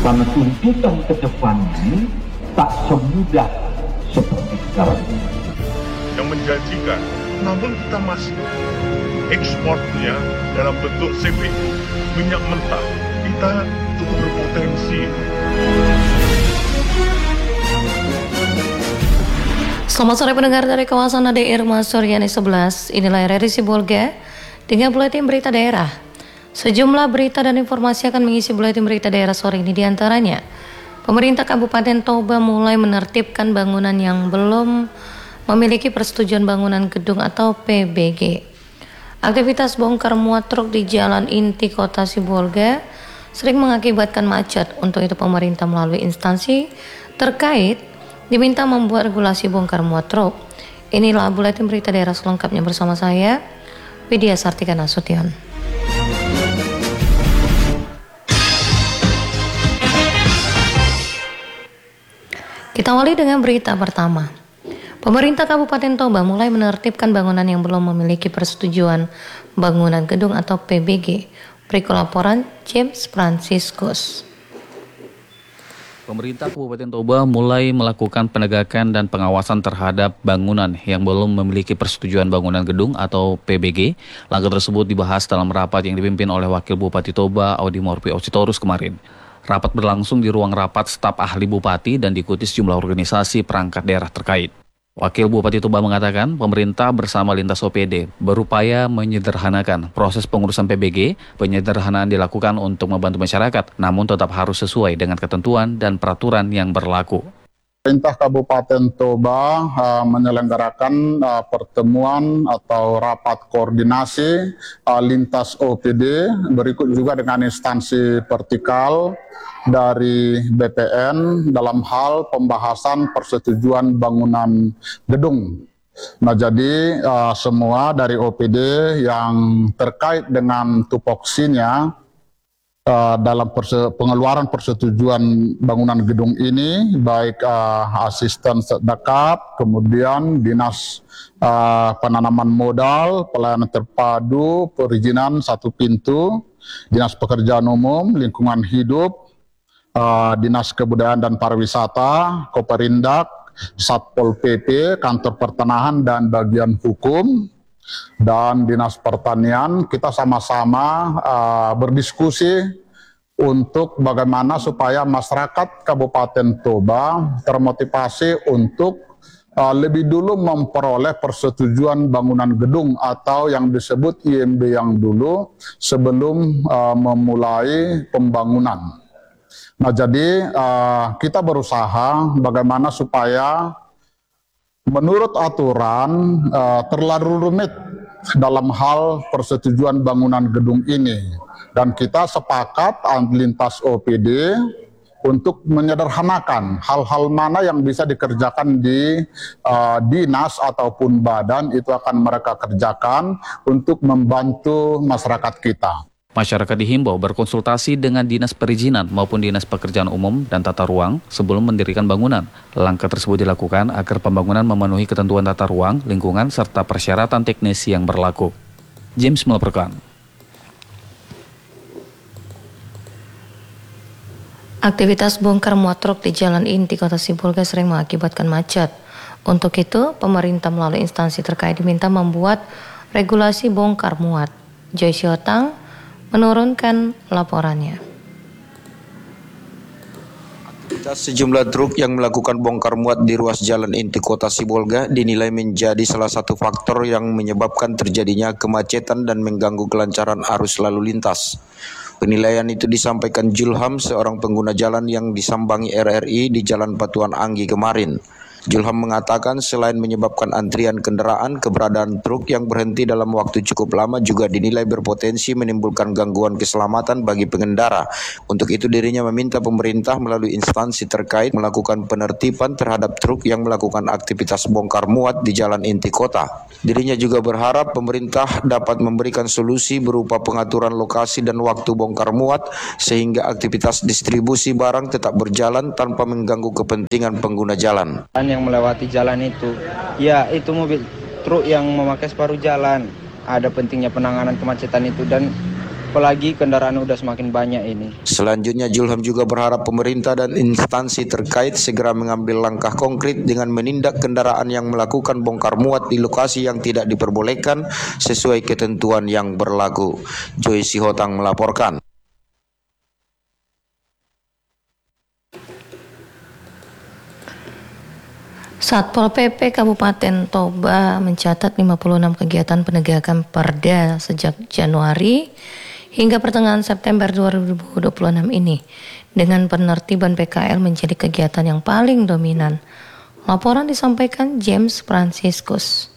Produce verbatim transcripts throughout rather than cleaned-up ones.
Karena tuntutan ke depan ini tak semudah seperti sekarang ini. Yang menjanjikan, namun kita masih ekspornya dalam bentuk C P U, minyak mentah, kita cukup berpotensi. Selamat sore pendengar dari kawasan A D I Mas Suryani sebelas, inilah R R I Sibolga dengan buletin berita daerah. Sejumlah berita dan informasi akan mengisi buletin berita daerah sore ini, diantaranya pemerintah Kabupaten Toba mulai menertibkan bangunan yang belum memiliki persetujuan bangunan gedung atau P B G. Aktivitas bongkar muat truk di jalan inti kota Sibolga sering mengakibatkan macet. Untuk itu pemerintah melalui instansi terkait diminta membuat regulasi bongkar muat truk. Inilah buletin berita daerah selengkapnya bersama saya, Widya Sartika Nasution. Kita awali dengan berita pertama. Pemerintah Kabupaten Toba mulai menertibkan bangunan yang belum memiliki persetujuan bangunan gedung atau P B G. Berikut laporan James Franciscus. Pemerintah Kabupaten Toba mulai melakukan penegakan dan pengawasan terhadap bangunan yang belum memiliki persetujuan bangunan gedung atau P B G. Langkah tersebut dibahas dalam rapat yang dipimpin oleh Wakil Bupati Toba, Audi Morpi Ositorus kemarin. Rapat berlangsung di ruang rapat staf ahli Bupati dan diikuti sejumlah organisasi perangkat daerah terkait. Wakil Bupati Toba mengatakan pemerintah bersama lintas O P D berupaya menyederhanakan proses pengurusan P B G. Penyederhanaan dilakukan untuk membantu masyarakat, namun tetap harus sesuai dengan ketentuan dan peraturan yang berlaku. Pemerintah Kabupaten Toba uh, menyelenggarakan uh, pertemuan atau rapat koordinasi uh, lintas O P D, berikut juga dengan instansi vertikal dari B P N dalam hal pembahasan persetujuan bangunan gedung. Nah, jadi uh, semua dari O P D yang terkait dengan tupoksinya Uh, dalam perse pengeluaran persetujuan bangunan gedung ini, baik uh, asisten sedekap, kemudian dinas uh, penanaman modal, pelayanan terpadu, perizinan satu pintu, dinas pekerjaan umum, lingkungan hidup, uh, dinas kebudayaan dan pariwisata, Koperindak, Satpol P P, kantor pertanahan dan bagian hukum, dan Dinas Pertanian. Kita sama-sama uh, berdiskusi untuk bagaimana supaya masyarakat Kabupaten Toba termotivasi untuk uh, lebih dulu memperoleh persetujuan bangunan gedung atau yang disebut I M B yang dulu sebelum uh, memulai pembangunan. Nah, jadi uh, kita berusaha bagaimana supaya menurut aturan uh, terlalu rumit dalam hal persetujuan bangunan gedung ini, dan kita sepakat lintas O P D untuk menyederhanakan hal-hal mana yang bisa dikerjakan di uh, dinas ataupun badan, itu akan mereka kerjakan untuk membantu masyarakat kita. Masyarakat dihimbau berkonsultasi dengan Dinas Perizinan maupun Dinas Pekerjaan Umum dan Tata Ruang sebelum mendirikan bangunan. Langkah tersebut dilakukan agar pembangunan memenuhi ketentuan tata ruang, lingkungan, serta persyaratan teknis yang berlaku. James melaporkan. Aktivitas bongkar muat truk di jalan inti kota Sibolga sering mengakibatkan macet. Untuk itu, pemerintah melalui instansi terkait diminta membuat regulasi bongkar muat. Joy Siotang menurunkan laporannya. Aktivitas sejumlah truk yang melakukan bongkar muat di ruas jalan inti kota Sibolga dinilai menjadi salah satu faktor yang menyebabkan terjadinya kemacetan dan mengganggu kelancaran arus lalu lintas. Penilaian itu disampaikan Julham, seorang pengguna jalan yang disambangi R R I di Jalan Batuan Anggi kemarin. Julham mengatakan selain menyebabkan antrian kendaraan, keberadaan truk yang berhenti dalam waktu cukup lama juga dinilai berpotensi menimbulkan gangguan keselamatan bagi pengendara. Untuk itu dirinya meminta pemerintah melalui instansi terkait melakukan penertiban terhadap truk yang melakukan aktivitas bongkar muat di jalan inti kota. Dirinya juga berharap pemerintah dapat memberikan solusi berupa pengaturan lokasi dan waktu bongkar muat sehingga aktivitas distribusi barang tetap berjalan tanpa mengganggu kepentingan pengguna jalan. Yang melewati jalan itu, ya itu mobil truk yang memakai separuh jalan. Ada pentingnya penanganan kemacetan itu, dan Apalagi kendaraan udah semakin banyak ini. Selanjutnya, Julham juga berharap pemerintah dan instansi terkait segera mengambil langkah konkret dengan menindak kendaraan yang melakukan bongkar muat di lokasi yang tidak diperbolehkan sesuai ketentuan yang berlaku. Joy Sihotang melaporkan. Satpol P P Kabupaten Toba mencatat lima puluh enam kegiatan penegakan perda sejak Januari hingga pertengahan September dua ribu dua puluh enam ini, dengan penertiban P K L menjadi kegiatan yang paling dominan. Laporan disampaikan James Franciscus.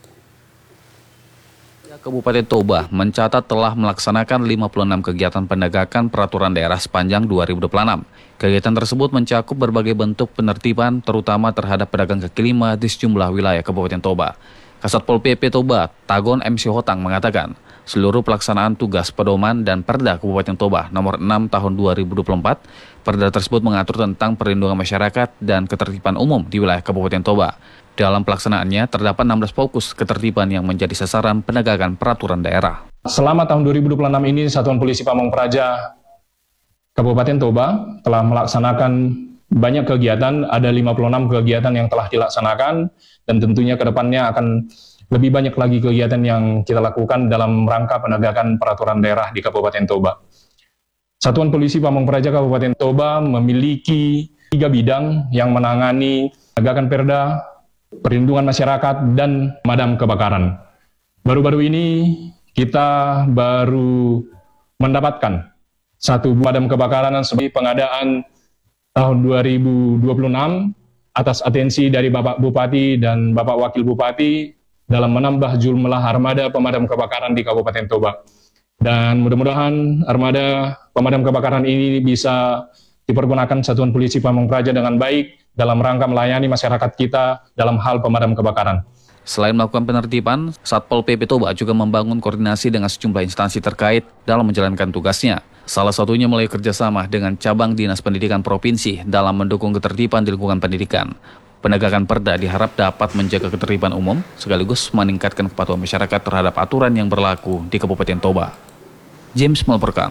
Kabupaten Toba mencatat telah melaksanakan lima puluh enam kegiatan penegakan peraturan daerah sepanjang dua ribu dua puluh enam. Kegiatan tersebut mencakup berbagai bentuk penertiban terutama terhadap pedagang kaki lima di sejumlah wilayah Kabupaten Toba. Kasatpol P P Toba, Tagon M C Hotang mengatakan, seluruh pelaksanaan tugas pedoman dan Perda Kabupaten Toba nomor enam tahun dua ribu dua puluh empat, Perda tersebut mengatur tentang perlindungan masyarakat dan ketertiban umum di wilayah Kabupaten Toba. Dalam pelaksanaannya, terdapat enam belas fokus ketertiban yang menjadi sasaran penegakan peraturan daerah. Selama tahun dua ribu dua puluh enam ini, Satuan Polisi Pamong Praja Kabupaten Toba telah melaksanakan banyak kegiatan, ada lima puluh enam kegiatan yang telah dilaksanakan, dan tentunya ke depannya akan lebih banyak lagi kegiatan yang kita lakukan dalam rangka penegakan peraturan daerah di Kabupaten Toba. Satuan Polisi Pamong Praja Kabupaten Toba memiliki tiga bidang yang menangani penegakan perda, perlindungan masyarakat, dan pemadam kebakaran. Baru-baru ini kita baru mendapatkan satu pemadam kebakaran sebagai pengadaan tahun dua ribu dua puluh enam atas atensi dari Bapak Bupati dan Bapak Wakil Bupati dalam menambah jumlah armada pemadam kebakaran di Kabupaten Toba. Dan mudah-mudahan armada pemadam kebakaran ini bisa dipergunakan Satuan Polisi Pamong Praja dengan baik dalam rangka melayani masyarakat kita dalam hal pemadam kebakaran. Selain melakukan penertiban, Satpol P P Toba juga membangun koordinasi dengan sejumlah instansi terkait dalam menjalankan tugasnya. Salah satunya melalui kerjasama dengan cabang Dinas Pendidikan Provinsi dalam mendukung ketertiban di lingkungan pendidikan. Penegakan perda diharap dapat menjaga ketertiban umum sekaligus meningkatkan kepatuhan masyarakat terhadap aturan yang berlaku di Kabupaten Toba. James melaporkan.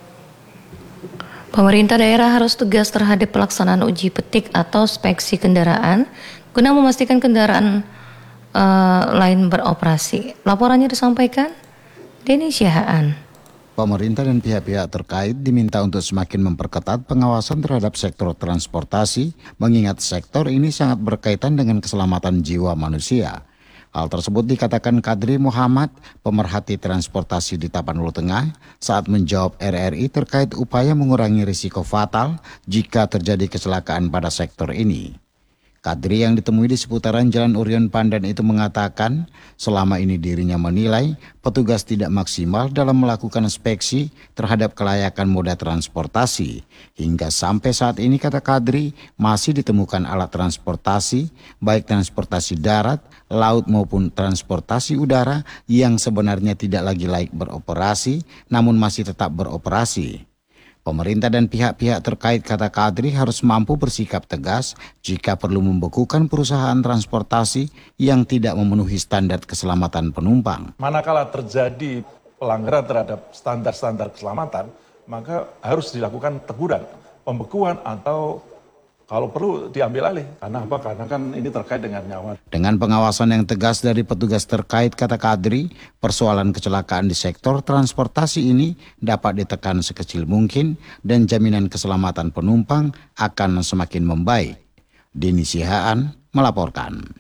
Pemerintah daerah harus tegas terhadap pelaksanaan uji petik atau speksi kendaraan guna memastikan kendaraan uh, lain beroperasi. Laporannya disampaikan Denny Syahaan. Pemerintah dan pihak-pihak terkait diminta untuk semakin memperketat pengawasan terhadap sektor transportasi, mengingat sektor ini sangat berkaitan dengan keselamatan jiwa manusia. Hal tersebut dikatakan Kadri Muhammad, pemerhati transportasi di Tapanuli Tengah, saat menjawab R R I terkait upaya mengurangi risiko fatal jika terjadi kecelakaan pada sektor ini. Kadri yang ditemui di seputaran Jalan Urion Pandan itu mengatakan selama ini dirinya menilai petugas tidak maksimal dalam melakukan inspeksi terhadap kelayakan moda transportasi. Hingga sampai saat ini, kata Kadri, masih ditemukan alat transportasi, baik transportasi darat, laut maupun transportasi udara yang sebenarnya tidak lagi layak beroperasi namun masih tetap beroperasi. Pemerintah dan pihak-pihak terkait, kata Kadri, harus mampu bersikap tegas jika perlu membekukan perusahaan transportasi yang tidak memenuhi standar keselamatan penumpang. Manakala terjadi pelanggaran terhadap standar-standar keselamatan, maka harus dilakukan teguran, pembekuan, atau kalau perlu diambil alih. Karena apa? Karena kan ini terkait dengan nyawa. Dengan pengawasan yang tegas dari petugas terkait, kata Kadri, persoalan kecelakaan di sektor transportasi ini dapat ditekan sekecil mungkin dan jaminan keselamatan penumpang akan semakin membaik. Denny Syahaan melaporkan.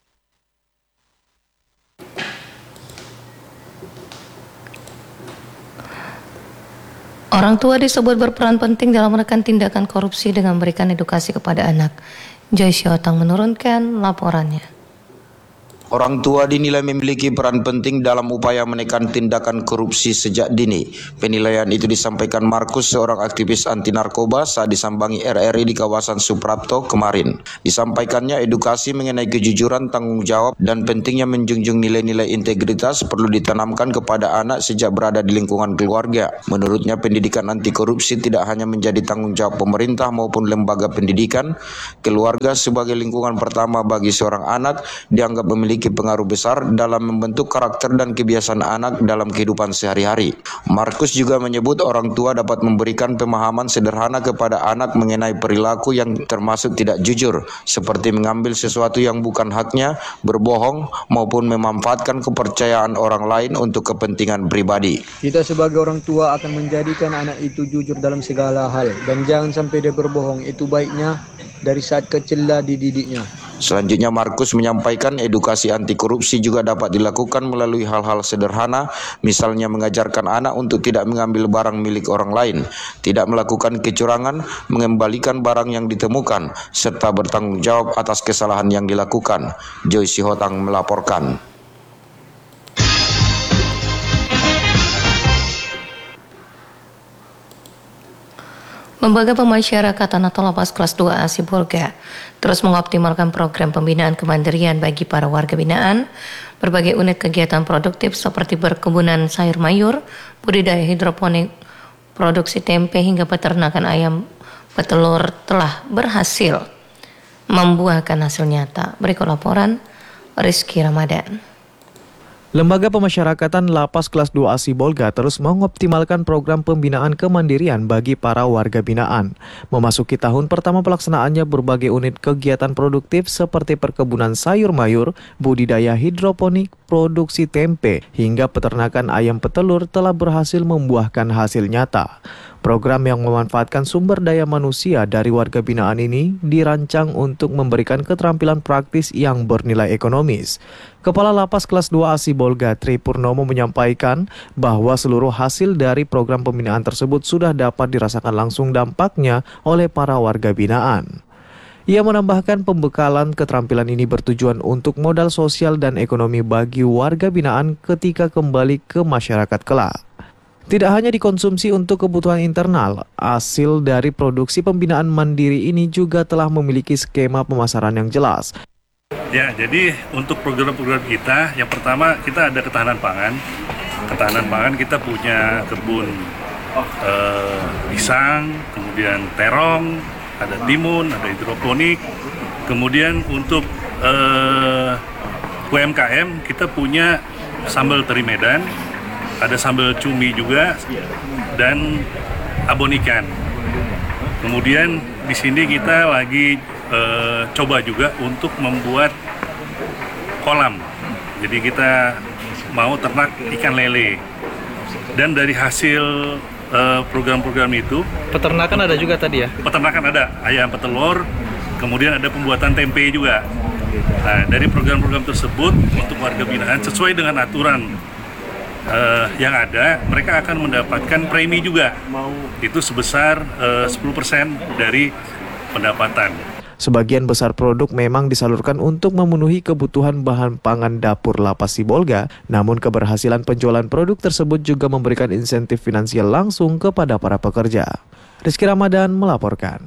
Orang tua disebut berperan penting dalam menekan tindakan korupsi dengan memberikan edukasi kepada anak. Joy Sihotang menurunkan laporannya. Orang tua dinilai memiliki peran penting dalam upaya menekan tindakan korupsi sejak dini. Penilaian itu disampaikan Markus, seorang aktivis anti narkoba, saat disambangi R R I di kawasan Suprapto kemarin. Disampaikannya edukasi mengenai kejujuran, tanggung jawab, dan pentingnya menjunjung nilai-nilai integritas perlu ditanamkan kepada anak sejak berada di lingkungan keluarga. Menurutnya, pendidikan anti korupsi tidak hanya menjadi tanggung jawab pemerintah maupun lembaga pendidikan. Keluarga sebagai lingkungan pertama bagi seorang anak dianggap memiliki memiliki pengaruh besar dalam membentuk karakter dan kebiasaan anak dalam kehidupan sehari-hari. Markus juga menyebut orang tua dapat memberikan pemahaman sederhana kepada anak mengenai perilaku yang termasuk tidak jujur, seperti mengambil sesuatu yang bukan haknya, berbohong, maupun memanfaatkan kepercayaan orang lain untuk kepentingan pribadi. Kita sebagai orang tua akan menjadikan anak itu jujur dalam segala hal dan jangan sampai dia berbohong. Itu baiknya dari saat kecillah dididiknya. Selanjutnya Markus menyampaikan edukasi anti korupsi juga dapat dilakukan melalui hal-hal sederhana, misalnya mengajarkan anak untuk tidak mengambil barang milik orang lain, tidak melakukan kecurangan, mengembalikan barang yang ditemukan, serta bertanggung jawab atas kesalahan yang dilakukan. Joy Sihotang melaporkan. Lembaga Pemasyarakatan atau Lapas Kelas dua A Sibolga terus mengoptimalkan program pembinaan kemandirian bagi para warga binaan. Berbagai unit kegiatan produktif seperti berkebunan sayur mayur, budidaya hidroponik, produksi tempe hingga peternakan ayam petelur telah berhasil membuahkan hasil nyata. Berikut laporan Rizky Ramadan. Lembaga Pemasyarakatan Lapas Kelas dua A Sibolga terus mengoptimalkan program pembinaan kemandirian bagi para warga binaan. Memasuki tahun pertama pelaksanaannya, berbagai unit kegiatan produktif seperti perkebunan sayur mayur, budidaya hidroponik, produksi tempe, hingga peternakan ayam petelur telah berhasil membuahkan hasil nyata. Program yang memanfaatkan sumber daya manusia dari warga binaan ini dirancang untuk memberikan keterampilan praktis yang bernilai ekonomis. Kepala Lapas Kelas dua A Sibolga Tri Purnomo menyampaikan bahwa seluruh hasil dari program pembinaan tersebut sudah dapat dirasakan langsung dampaknya oleh para warga binaan. Ia menambahkan pembekalan keterampilan ini bertujuan untuk modal sosial dan ekonomi bagi warga binaan ketika kembali ke masyarakat kelak. Tidak hanya dikonsumsi untuk kebutuhan internal, hasil dari produksi pembinaan mandiri ini juga telah memiliki skema pemasaran yang jelas. Ya, jadi untuk program-program kita, yang pertama kita ada ketahanan pangan. Ketahanan pangan kita punya kebun eh, pisang, kemudian terong, ada timun, ada hidroponik. Kemudian untuk eh, U M K M kita punya sambal teri Medan, ada sambal cumi juga, dan abon ikan. Kemudian di sini kita lagi e, coba juga untuk membuat kolam. Jadi kita mau ternak ikan lele. Dan dari hasil e, program-program itu, peternakan ada juga tadi ya? Peternakan ada, ayam petelur, kemudian ada pembuatan tempe juga. Nah, dari program-program tersebut untuk warga binaan sesuai dengan aturan Uh, yang ada, mereka akan mendapatkan premi juga, itu sebesar uh, sepuluh persen dari pendapatan. Sebagian besar produk memang disalurkan untuk memenuhi kebutuhan bahan pangan dapur Lapas Sibolga, namun keberhasilan penjualan produk tersebut juga memberikan insentif finansial langsung kepada para pekerja. Rizky Ramadan melaporkan.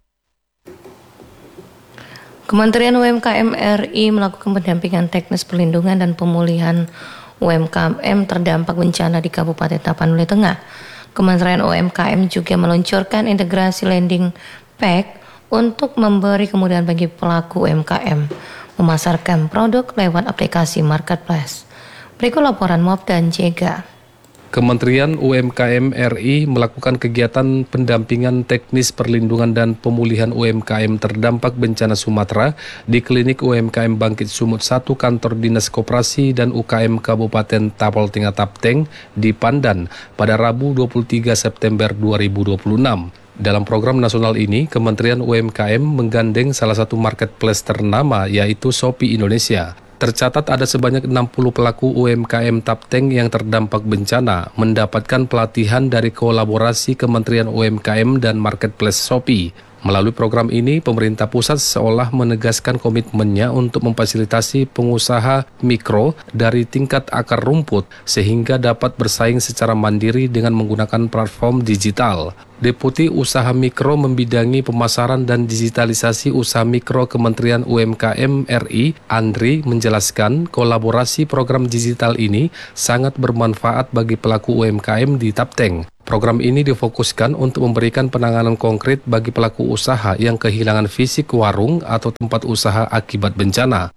Kementerian U M K M R I melakukan pendampingan teknis perlindungan dan pemulihan U M K M terdampak bencana di Kabupaten Tapanuli Tengah. Kementerian U M K M juga meluncurkan integrasi landing pack untuk memberi kemudahan bagi pelaku U M K M memasarkan produk lewat aplikasi marketplace. Berikut laporan Mob dan Jega. Kementerian U M K M R I melakukan kegiatan pendampingan teknis perlindungan dan pemulihan U M K M terdampak bencana Sumatera di Klinik U M K M Bangkit Sumut satu Kantor Dinas Koperasi dan U K M Kabupaten Tapal Tengah Tapteng di Pandan pada Rabu dua puluh tiga September dua ribu dua puluh enam. Dalam program nasional ini, Kementerian U M K M menggandeng salah satu marketplace ternama yaitu Shopee Indonesia. Tercatat ada sebanyak enam puluh pelaku U M K M Tapteng yang terdampak bencana mendapatkan pelatihan dari kolaborasi Kementerian U M K M dan Marketplace Shopee. Melalui program ini, pemerintah pusat seolah menegaskan komitmennya untuk memfasilitasi pengusaha mikro dari tingkat akar rumput sehingga dapat bersaing secara mandiri dengan menggunakan platform digital. Deputi Usaha Mikro membidangi pemasaran dan digitalisasi usaha mikro Kementerian U M K M R I, Andri, menjelaskan kolaborasi program digital ini sangat bermanfaat bagi pelaku U M K M di Tapteng. Program ini difokuskan untuk memberikan penanganan konkret bagi pelaku usaha yang kehilangan fisik warung atau tempat usaha akibat bencana.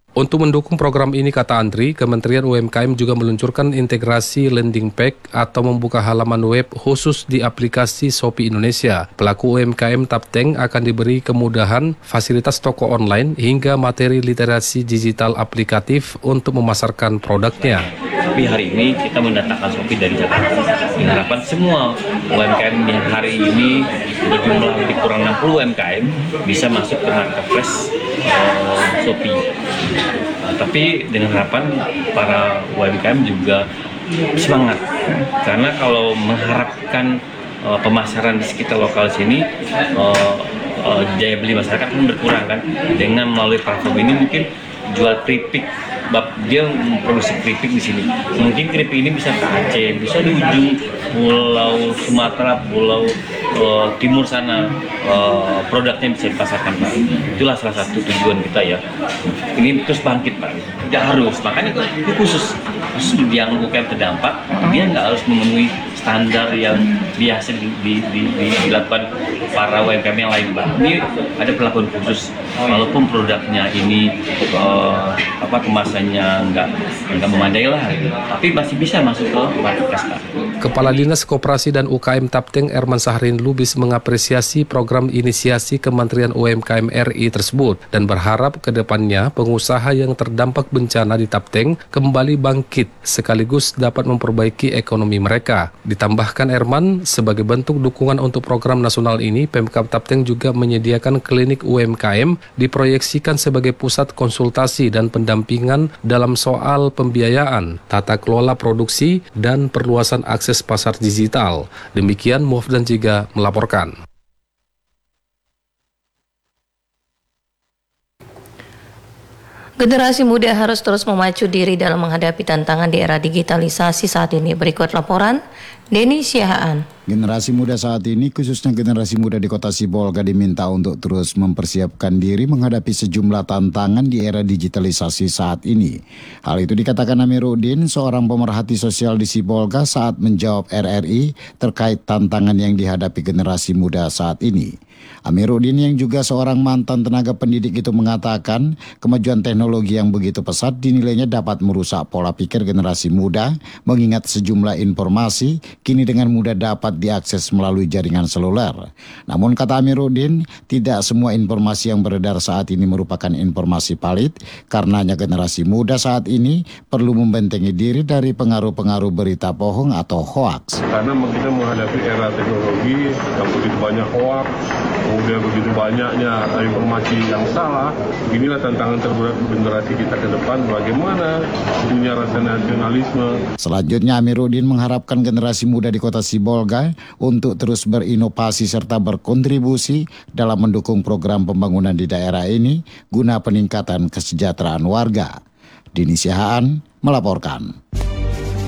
Untuk mendukung program ini, kata Andri, Kementerian U M K M juga meluncurkan integrasi landing page atau membuka halaman web khusus di aplikasi Shopee Indonesia. Pelaku U M K M Tapteng akan diberi kemudahan fasilitas toko online hingga materi literasi digital aplikatif untuk memasarkan produknya. Tapi hari ini kita mendatangkan Shopee dari Jakarta. Dengan harapan semua U M K M yang hari ini berjumlah lebih kurang enam puluh U M K M bisa masuk ke marketplace uh, Shopee. Uh, tapi dengan harapan para U M K M juga semangat, karena kalau mengharapkan uh, pemasaran di sekitar lokal sini, uh, uh, daya beli masyarakat kan berkurang kan. Dengan melalui platform ini mungkin jual keripik, dia memproduksi keripik di sini. Mungkin keripik ini bisa ke Aceh, bisa di ujung pulau Sumatera, pulau uh, timur sana, uh, produknya bisa dipasarkan, Pak. Itulah salah satu tujuan kita ya. Ini terus bangkit, Pak. Tidak harus, makanya itu khusus, khusus yang U M K M terdampak, dia nggak harus memenuhi standar yang biasa di, di, di, di, dilakukan para U M K M yang lain, Pak. Ini ada perlakuan khusus, walaupun produknya ini uh, apa kemasannya nggak nggak memadai lah, gitu. Tapi masih bisa masuk ke marketplace, Pak. Kepala Dinas Koperasi dan U K M Tapteng Erman Sahrin Lubis mengapresiasi program inisiasi Kementerian U M K M R I tersebut dan berharap ke depannya pengusaha yang terdampak bencana di Tapteng kembali bangkit sekaligus dapat memperbaiki ekonomi mereka. Ditambahkan Erman, sebagai bentuk dukungan untuk program nasional ini, Pemkab Tapteng juga menyediakan klinik U M K M diproyeksikan sebagai pusat konsultasi dan pendampingan dalam soal pembiayaan, tata kelola produksi, dan perluasan akses pasar digital. Demikian Mufdan Jiga melaporkan. Generasi muda harus terus memacu diri dalam menghadapi tantangan di era digitalisasi saat ini. Berikut laporan Denny Siahaan. Generasi muda saat ini, khususnya generasi muda di kota Sibolga, diminta untuk terus mempersiapkan diri menghadapi sejumlah tantangan di era digitalisasi saat ini. Hal itu dikatakan Amiruddin, seorang pemerhati sosial di Sibolga, saat menjawab R R I terkait tantangan yang dihadapi generasi muda saat ini. Amiruddin yang juga seorang mantan tenaga pendidik itu mengatakan kemajuan teknologi yang begitu pesat dinilainya dapat merusak pola pikir generasi muda, mengingat sejumlah informasi kini dengan mudah dapat diakses melalui jaringan seluler. Namun kata Amiruddin, tidak semua informasi yang beredar saat ini merupakan informasi valid, karenanya generasi muda saat ini perlu membentengi diri dari pengaruh-pengaruh berita bohong atau hoaks. Karena kita menghadapi era teknologi yang begitu banyak hoaks, kemudian begitu banyaknya informasi yang salah. Inilah tantangan terberat generasi kita ke depan, bagaimana punya rasa nasionalisme. Selanjutnya Amiruddin mengharapkan generasi muda di kota Sibolga untuk terus berinovasi serta berkontribusi dalam mendukung program pembangunan di daerah ini guna peningkatan kesejahteraan warga. Denny Siahaan melaporkan.